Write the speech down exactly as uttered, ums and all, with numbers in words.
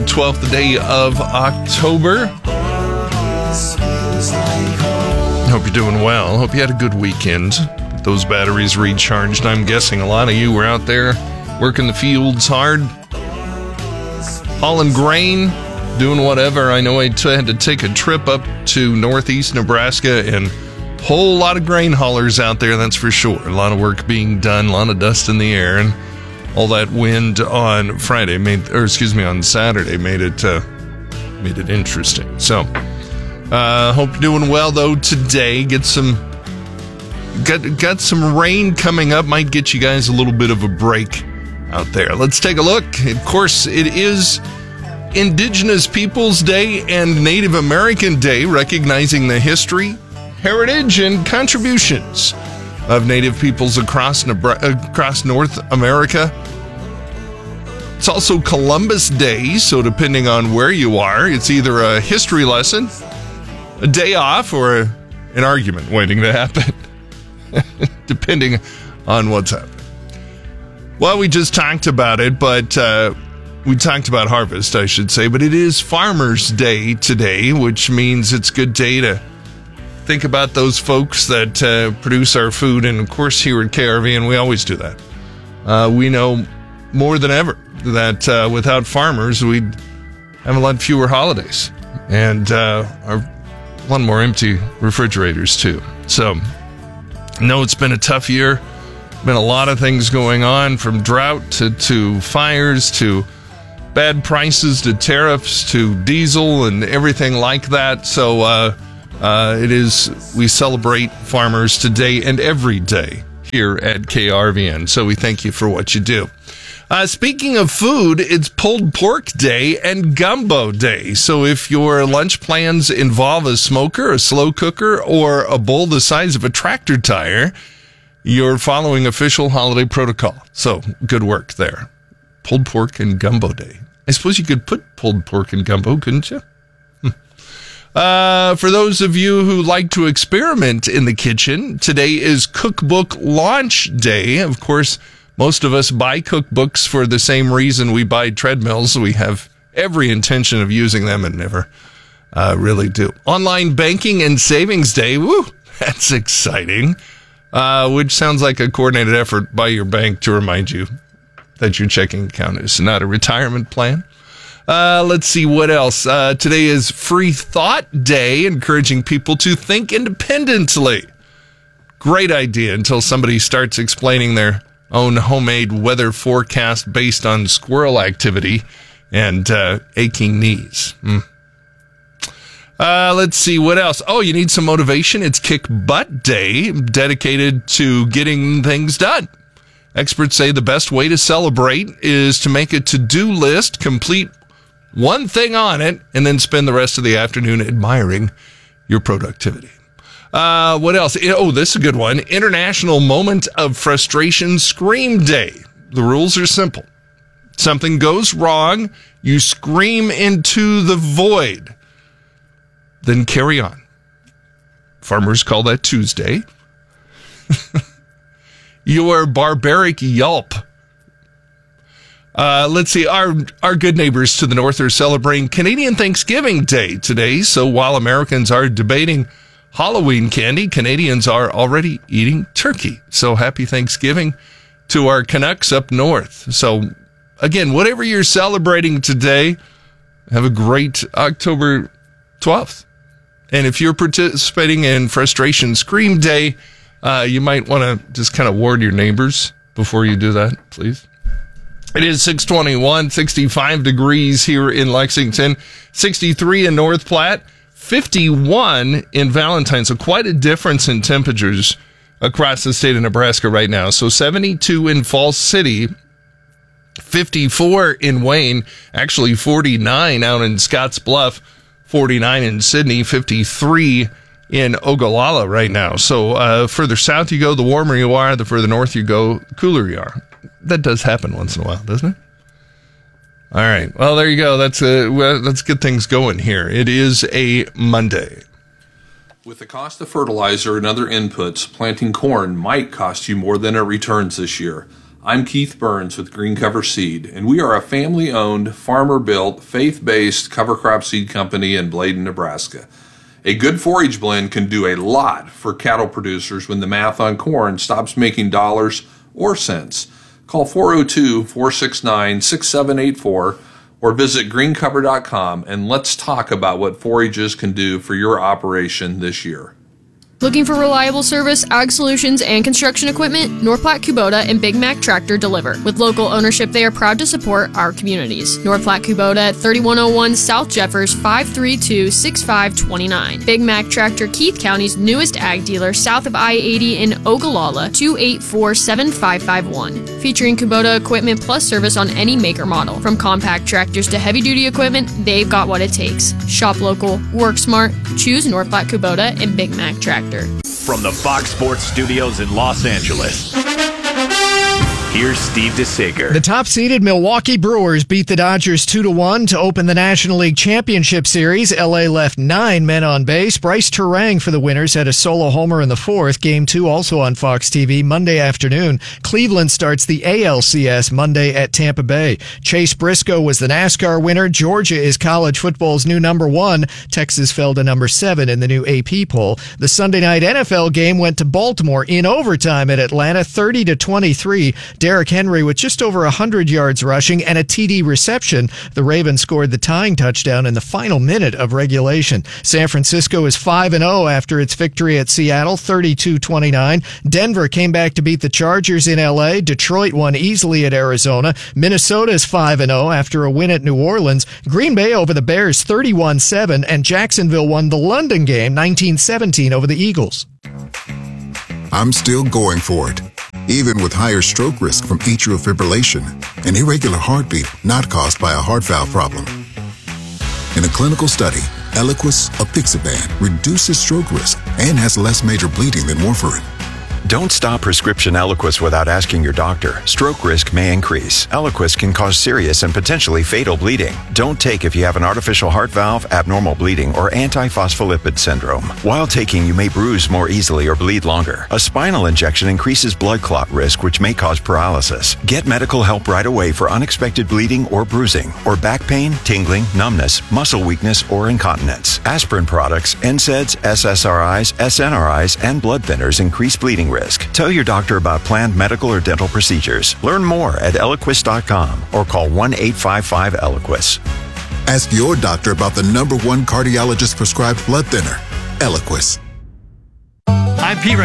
twelfth day of October. Hope you're doing well. Hope you had a good weekend. Those batteries recharged. I'm guessing a lot of you were out there working the fields hard, hauling grain, doing whatever. I know I t- had to take a trip up to northeast Nebraska, and a whole lot of grain haulers out there, that's for sure. A lot of work being done, a lot of dust in the air, and all that wind on Friday made, or excuse me, on Saturday made it uh, made it interesting. So, uh, hope you're doing well though today. Get some got got some rain coming up. Might get you guys a little bit of a break out there. Let's take a look. Of course, it is Indigenous Peoples Day and Native American Day, recognizing the history, heritage, and contributions of Native peoples across Nebra- across North America. It's also Columbus Day, so depending on where you are, it's either a history lesson, a day off, or a, an argument waiting to happen, depending on what's happening. Well, we just talked about it, but uh, we talked about harvest, I should say, but it is Farmers' Day today, which means it's a good day to think about those folks that uh, produce our food, and of course here at K R V N we always do that. Uh, we know more than ever that uh, without farmers we'd have a lot fewer holidays, and uh, our, a lot more empty refrigerators too. So, no, it's been a tough year. Been a lot of things going on, from drought to, to fires to bad prices to tariffs to diesel and everything like that. So uh, uh, it is, we celebrate farmers today and every day here at K R V N. So we thank you for what you do. Uh, speaking of food, it's pulled pork day and gumbo day. So if your lunch plans involve a smoker, a slow cooker, or a bowl the size of a tractor tire, you're following official holiday protocol. So good work there. Pulled pork and gumbo day. I suppose you could put pulled pork in gumbo, couldn't you? Uh, for those of you who like to experiment in the kitchen, today is cookbook launch day. Of course, most of us buy cookbooks for the same reason we buy treadmills. We have every intention of using them and never uh, really do. Online banking and savings day. Woo, that's exciting. Uh, which sounds like a coordinated effort by your bank to remind you that your checking account is not a retirement plan. Uh, let's see what else. Uh, today is Free Thought Day, encouraging people to think independently. Great idea until somebody starts explaining their own homemade weather forecast based on squirrel activity and uh, aching knees. Mm. Uh, let's see what else. Oh, you need some motivation? It's Kick Butt Day, dedicated to getting things done. Experts say the best way to celebrate is to make a to-do list, complete one thing on it, and then spend the rest of the afternoon admiring your productivity. Uh, what else? Oh, this is a good one. International Moment of Frustration Scream Day. The rules are simple. Something goes wrong, you scream into the void. Then carry on. Farmers call that Tuesday. Your barbaric yelp. Uh, let's see. Our our good neighbors to the north are celebrating Canadian Thanksgiving Day today. So while Americans are debating Halloween candy, Canadians are already eating turkey. So happy Thanksgiving to our Canucks up north. So again, whatever you're celebrating today, have a great October twelfth. And if you're participating in Frustration Scream Day, uh, you might want to just kind of warn your neighbors before you do that, please. It is six twenty-one, sixty-five degrees here in Lexington, sixty-three in North Platte, fifty-one in Valentine. So quite a difference in temperatures across the state of Nebraska right now. So seventy-two in Falls City, fifty-four in Wayne, actually forty-nine out in Scotts Bluff, forty-nine in Sydney, fifty-three in Ogallala right now. So uh, further south you go, the warmer you are. The further north you go, the cooler you are. That does happen once in a while, doesn't it? All right. Well, there you go. That's uh, well, let's get things going here. It is a Monday. With the cost of fertilizer and other inputs, planting corn might cost you more than it returns this year. I'm Keith Burns with Green Cover Seed, and we are a family-owned, farmer-built, faith-based cover crop seed company in Bladen, Nebraska. A good forage blend can do a lot for cattle producers when the math on corn stops making dollars or cents. Call four oh two, four six nine, six seven eight four or visit green cover dot com and let's talk about what forages can do for your operation this year. Looking for reliable service, ag solutions, and construction equipment? North Platte Kubota and Big Mac Tractor deliver. With local ownership, they are proud to support our communities. North Platte Kubota at thirty-one oh one South Jeffers, five three two, six five two nine. Big Mac Tractor, Keith County's newest ag dealer, south of I eighty in Ogallala, two eight four, seven five five one. Featuring Kubota equipment plus service on any maker model. From compact tractors to heavy-duty equipment, they've got what it takes. Shop local, work smart, choose North Platte Kubota and Big Mac Tractor. From the Fox Sports Studios in Los Angeles, here's Steve DeSager. The top-seeded Milwaukee Brewers beat the Dodgers two to one to open the National League Championship Series. L A left nine men on base. Bryce Terang for the Winners had a solo homer in the fourth. Game two also on Fox T V Monday afternoon. Cleveland starts the A L C S Monday at Tampa Bay. Chase Briscoe was the NASCAR winner. Georgia is college football's new number one. Texas fell to number seven in the new A P poll. The Sunday night N F L game went to Baltimore in overtime at Atlanta, thirty to twenty-three. Derrick Henry with just over one hundred yards rushing and a T D reception. The Ravens scored the tying touchdown in the final minute of regulation. San Francisco is five and oh after its victory at Seattle, thirty-two twenty-nine. Denver came back to beat the Chargers in L A. Detroit won easily at Arizona. Minnesota is five and oh after a win at New Orleans. Green Bay over the Bears, thirty-one seven. And Jacksonville won the London game, nineteen seventeen over the Eagles. I'm still going for it. Even with higher stroke risk from atrial fibrillation, an irregular heartbeat not caused by a heart valve problem. In a clinical study, Eliquis apixaban reduces stroke risk and has less major bleeding than warfarin. Don't stop prescription Eliquis without asking your doctor. Stroke risk may increase. Eliquis can cause serious and potentially fatal bleeding. Don't take if you have an artificial heart valve, abnormal bleeding, or antiphospholipid syndrome. While taking, you may bruise more easily or bleed longer. A spinal injection increases blood clot risk, which may cause paralysis. Get medical help right away for unexpected bleeding or bruising, or back pain, tingling, numbness, muscle weakness, or incontinence. Aspirin products, N SAIDs, S S R Is, S N R Is, and blood thinners increase bleeding risk. Tell your doctor about planned medical or dental procedures. Learn more at Eliquis dot com or call one eight five five Eliquis. Ask your doctor about the number one cardiologist prescribed blood thinner, Eliquis. I'm P.